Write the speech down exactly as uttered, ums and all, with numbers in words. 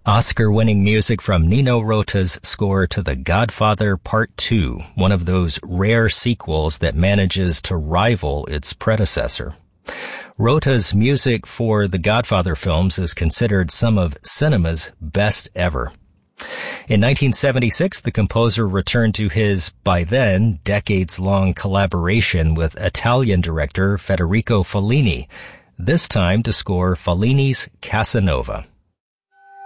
Oscar-winning music from Nino Rota's score to The Godfather Part two, one of those rare sequels that manages to rival its predecessor. Rota's music for the Godfather films is considered some of cinema's best ever. In nineteen seventy-six, the composer returned to his, by then, decades-long collaboration with Italian director Federico Fellini, this time to score Fellini's Casanova.